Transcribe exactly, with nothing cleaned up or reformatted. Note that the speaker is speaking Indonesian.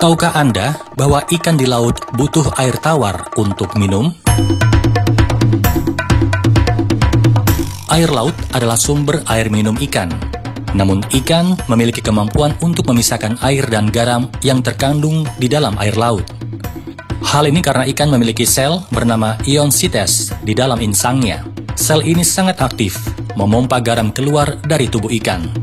Tahukah Anda bahwa ikan di laut butuh air tawar untuk minum? Air laut adalah sumber air minum ikan. Namun ikan memiliki kemampuan untuk memisahkan air dan garam yang terkandung di dalam air laut. Hal ini karena ikan memiliki sel bernama ionsites di dalam insangnya. Sel ini sangat aktif, memompa garam keluar dari tubuh ikan.